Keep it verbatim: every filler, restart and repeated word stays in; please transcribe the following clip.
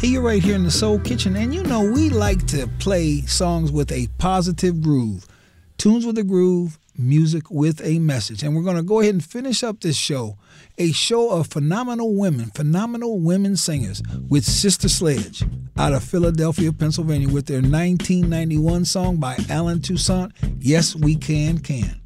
Hey, you're right here in the Soul Kitchen, and you know we like to play songs with a positive groove. Tunes with a groove, music with a message. And we're going to go ahead and finish up this show, a show of phenomenal women, phenomenal women singers with Sister Sledge out of Philadelphia, Pennsylvania with their nineteen ninety-one song by Alan Toussaint, Yes We Can Can.